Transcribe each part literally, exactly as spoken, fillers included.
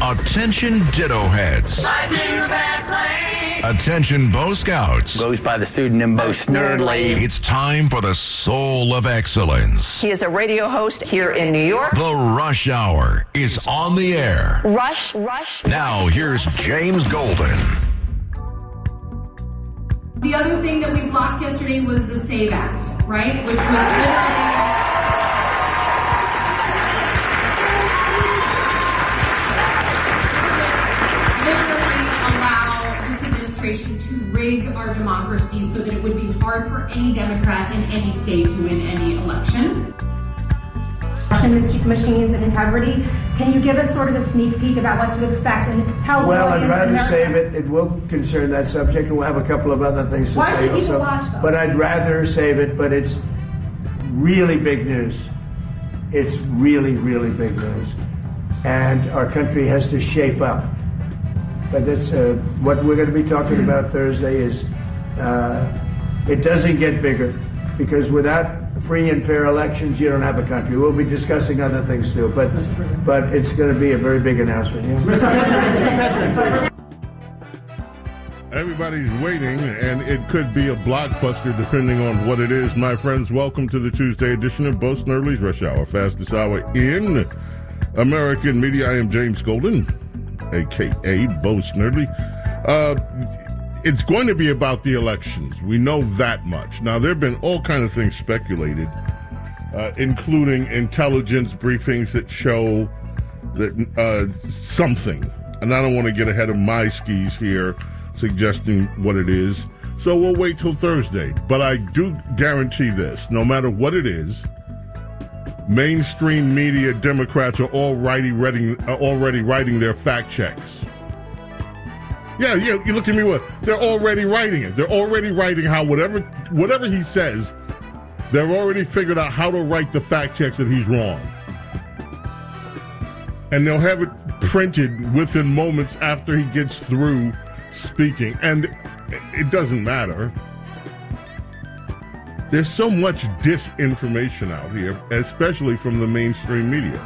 Attention Ditto Heads. Attention Bo Scouts. Goes by the pseudonym Bo Snerdley. It's time for the Soul of Excellence. He is a radio host here in New York. The Rush Hour is on the air. Rush, Rush. Now here's James Golden. The other thing that we blocked yesterday was the SAVE Act, right? Which was literally... to rig our democracy so that it would be hard for any Democrat in any state to win any election. Russian machines and integrity. Can you give us sort of a sneak peek about what to expect and tell Well, the I'd rather America- save it. It will concern that subject, and we'll have a couple of other things to Why say should people also. watch, though? But I'd rather save it, but it's really big news. It's really, really big news. And our country has to shape up. But that's uh, what we're going to be talking about Thursday is uh, it doesn't get bigger, because without free and fair elections, you don't have a country. We'll be discussing other things too, but but it's going to be a very big announcement. Yeah? Everybody's waiting, and it could be a blockbuster depending on what it is. My friends, welcome to the Tuesday edition of Bo Snerdley's Rush Hour, fastest hour in American media. I am James Golden, a k a. Bo Snerdley. Uh, it's going to be about the elections. We know that much. Now, there have been all kinds of things speculated, uh, including intelligence briefings that show that uh, something, and I don't want to get ahead of my skis here, suggesting what it is. So we'll wait till Thursday. But I do guarantee this, no matter what it is, mainstream media Democrats are already writing, uh, already writing their fact checks. Yeah, yeah, you look at me, what? They're already writing it. They're already writing how whatever whatever he says, they've already figured out how to write the fact checks that he's wrong. And they'll have it printed within moments after he gets through speaking. And it doesn't matter. There's so much disinformation out here, especially from the mainstream media.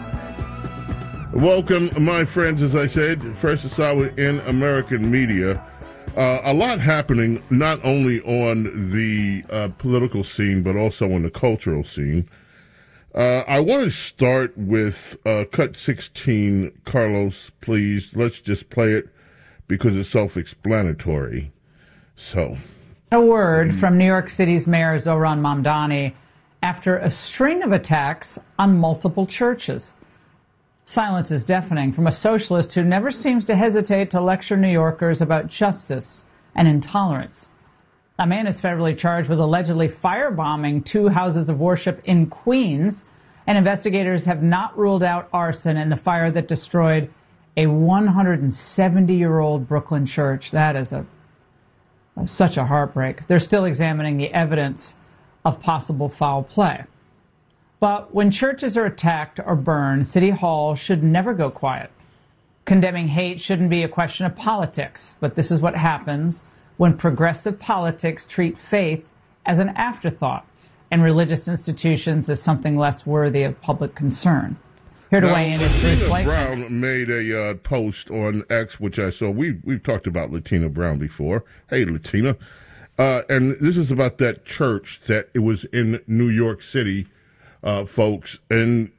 Welcome, my friends, as I said, freshest hour in American media. Uh, a lot happening not only on the uh, political scene, but also on the cultural scene. Uh, I want to start with uh, cut sixteen. Carlos, please, let's just play it because it's self-explanatory. So... A word from New York City's Mayor Zohran Mamdani after a string of attacks on multiple churches. Silence is deafening from a socialist who never seems to hesitate to lecture New Yorkers about justice and intolerance. A man is federally charged with allegedly firebombing two houses of worship in Queens, and investigators have not ruled out arson in the fire that destroyed a one hundred seventy-year-old Brooklyn church. That is a such a heartbreak. They're still examining the evidence of possible foul play. But when churches are attacked or burned, City Hall should never go quiet. Condemning hate shouldn't be a question of politics, but this is what happens when progressive politics treat faith as an afterthought and religious institutions as something less worthy of public concern. Here to now, weigh in is Bruce Latina Blake. Brown made a uh, post on X, which I saw. We, we've talked about Latina Brown before. Hey, Latina. Uh, and this is about that church that it was in New York City, uh, folks. And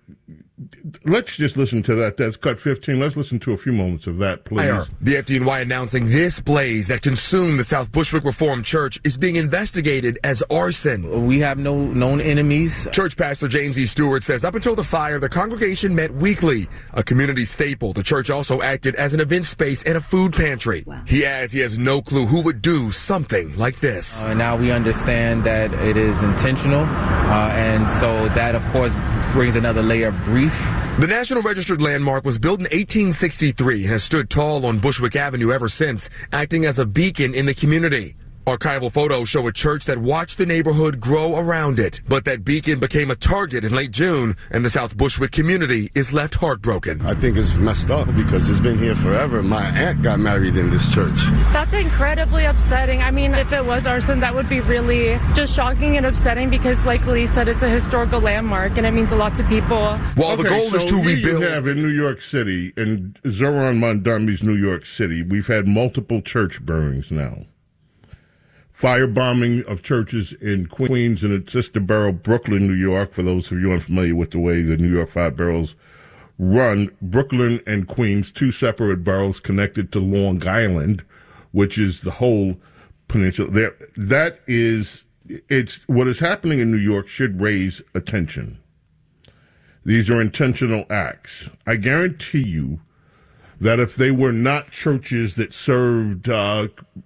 let's just listen to that. That's cut fifteen. Let's listen to a few moments of that, please. The F D N Y announcing this blaze that consumed the South Bushwick Reformed Church is being investigated as arson. We have no known enemies. Church pastor James E. Stewart says up until the fire, the congregation met weekly. A community staple, the church also acted as an event space and a food pantry. Wow. He adds he has no clue who would do something like this. Uh, now we understand that it is intentional, uh, and so that, of course, brings another layer of grief. The National Registered Landmark was built in eighteen sixty-three and has stood tall on Bushwick Avenue ever since, acting as a beacon in the community. Archival photos show a church that watched the neighborhood grow around it, but that beacon became a target in late June, and the South Bushwick community is left heartbroken. I think it's messed up because it's been here forever. My aunt got married in this church. That's incredibly upsetting. I mean, if it was arson, that would be really just shocking and upsetting because, like Lee said, it's a historical landmark and it means a lot to people. While okay, the goal so is to here rebuild. You have in New York City, in Zoran Mondami's New York City, we've had multiple church burnings now. Firebombing of churches in Queens and its sister borough, Brooklyn, New York. For those of you unfamiliar with the way the New York Five Boroughs run, Brooklyn and Queens, two separate boroughs connected to Long Island, which is the whole peninsula. There, that is, it's what is happening in New York should raise attention. These are intentional acts. I guarantee you that if they were not churches that served uh,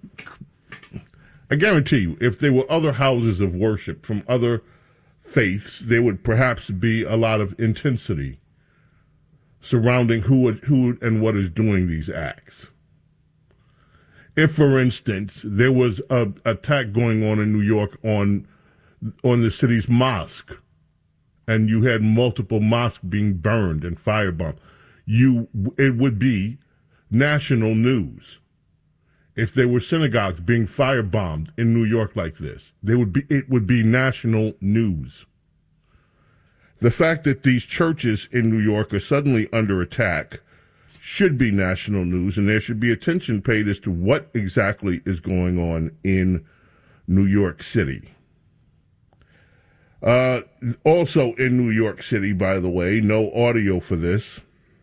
I guarantee you, if there were other houses of worship from other faiths, there would perhaps be a lot of intensity surrounding who who and what is doing these acts. If, for instance, there was an attack going on in New York on on the city's mosque, and you had multiple mosques being burned and firebombed, you it would be national news. If there were synagogues being firebombed in New York like this, there would be it would be national news. The fact that these churches in New York are suddenly under attack should be national news, and there should be attention paid as to what exactly is going on in New York City. Uh, also in New York City, by the way, no audio for this.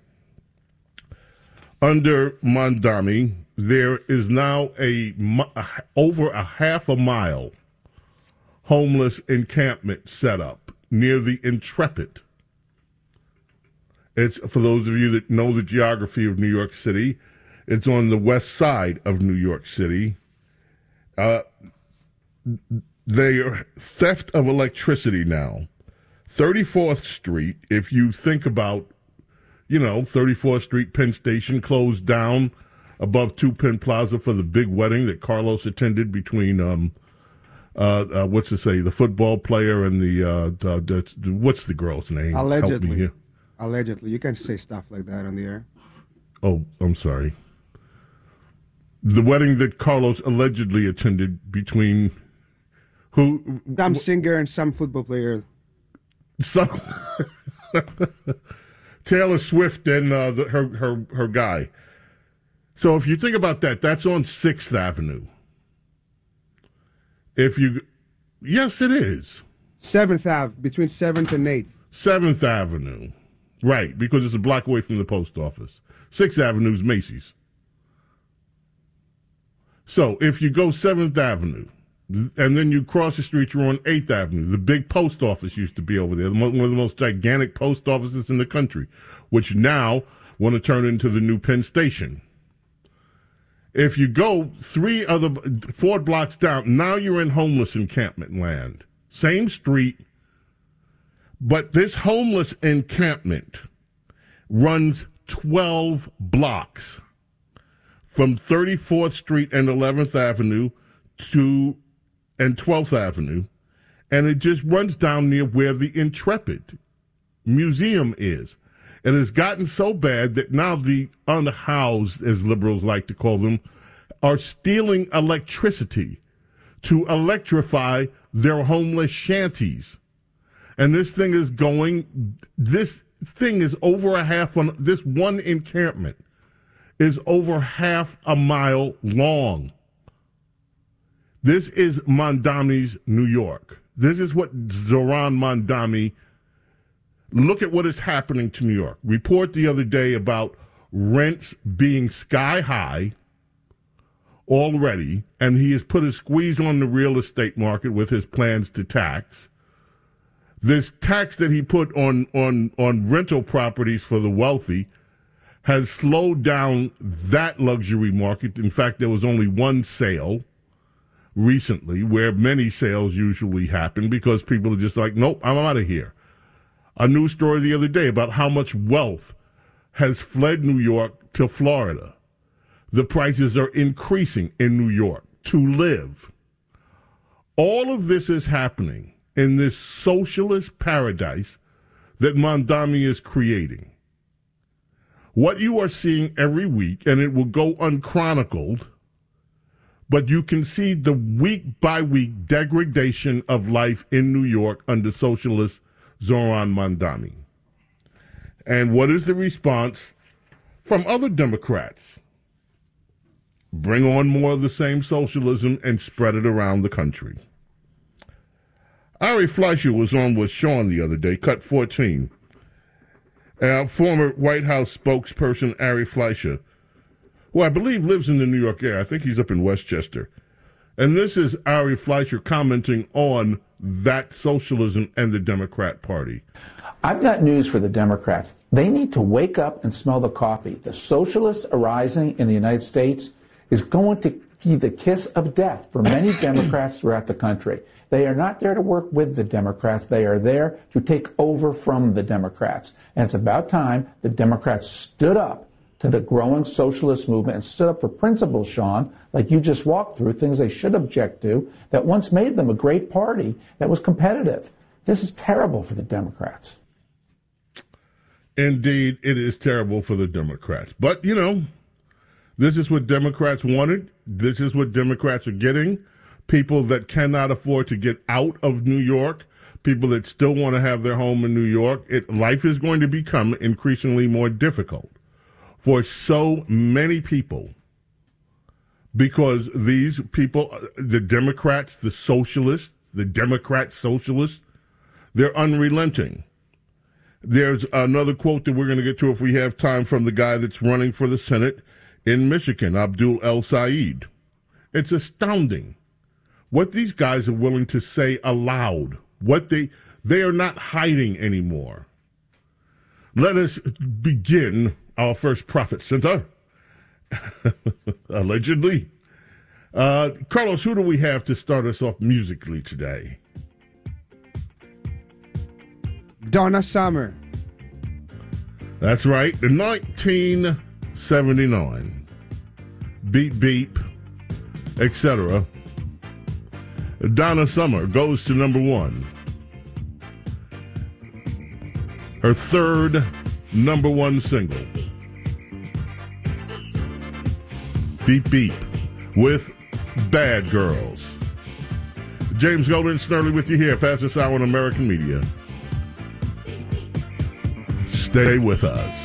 Under Mondami, there is now a, a over a half a mile homeless encampment set up near the Intrepid. It's, for those of you that know the geography of New York City, it's on the west side of New York City. Uh, they are theft of electricity now. thirty-fourth Street, if you think about, you know, thirty-fourth Street Penn Station closed down above Two Penn Plaza for the big wedding that Carlos attended between, um, uh, uh, what's to say, the football player and the, uh, the, the what's the girl's name? Allegedly. Help me here. Allegedly. You can't say stuff like that on the air. Oh, I'm sorry. The wedding that Carlos allegedly attended between who? Some singer and some football player. Some Taylor Swift and uh, the, her, her, her guy. So if you think about that, that's on sixth Avenue. If you, yes, it is. seventh Avenue, between seventh and eighth. seventh Avenue. Right, because it's a block away from the post office. sixth Avenue is Macy's. So if you go seventh Avenue, and then you cross the street, you're on eighth Avenue. The big post office used to be over there, one of the most gigantic post offices in the country, which now want to turn into the new Penn Station. If you go three other, four blocks down, now you're in homeless encampment land. Same street, but this homeless encampment runs twelve blocks from thirty-fourth Street and eleventh Avenue to and twelfth Avenue, and it just runs down near where the Intrepid Museum is. It has gotten so bad that now the unhoused, as liberals like to call them, are stealing electricity to electrify their homeless shanties. And this thing is going, this thing is over a half, on this one encampment is over half a mile long. This is Mondami's New York. This is what Zoran Mondami, look at what is happening to New York. Report the other day about rents being sky high already, and he has put a squeeze on the real estate market with his plans to tax. This tax that he put on, on, on rental properties for the wealthy has slowed down that luxury market. In fact, there was only one sale recently, where many sales usually happen because people are just like, nope, I'm out of here. A news story the other day about how much wealth has fled New York to Florida. The prices are increasing in New York to live. All of this is happening in this socialist paradise that Mamdani is creating. What you are seeing every week, and it will go unchronicled, but you can see the week-by-week degradation of life in New York under socialist Zoran Mamdani. And what is the response from other Democrats? Bring on more of the same socialism and spread it around the country. Ari Fleischer was on with Sean the other day, cut fourteen. Uh, former White House spokesperson Ari Fleischer, who I believe lives in the New York area. I think he's up in Westchester. And this is Ari Fleischer commenting on that socialism and the Democrat Party. I've got news for the Democrats. They need to wake up and smell the coffee. The socialist arising in the United States is going to be the kiss of death for many Democrats throughout the country. They are not there to work with the Democrats. They are there to take over from the Democrats. And it's about time the Democrats stood up to the growing socialist movement and stood up for principles, Sean, like you just walked through, things they should object to, that once made them a great party that was competitive. This is terrible for the Democrats. Indeed, it is terrible for the Democrats. But, you know, this is what Democrats wanted. This is what Democrats are getting. People that cannot afford to get out of New York, people that still want to have their home in New York. It, life is going to become increasingly more difficult for so many people because these people, the Democrats, the socialists, the Democrat socialists, they're unrelenting. There's another quote that we're going to get to if we have time from the guy that's running for the Senate in Michigan, Abdul El-Sayed. It's astounding what these guys are willing to say aloud. What they they are not hiding anymore. Let us begin our first profit center. Allegedly. Uh, Carlos, who do we have to start us off musically today? Donna Summer. That's right, in nineteen seventy-nine. Beep, beep, et cetera. Donna Summer goes to number one. Her third number one single. Beep, beep, with Bad Girls. James Golden Snurley with you here, fastest hour in American media. Stay with us.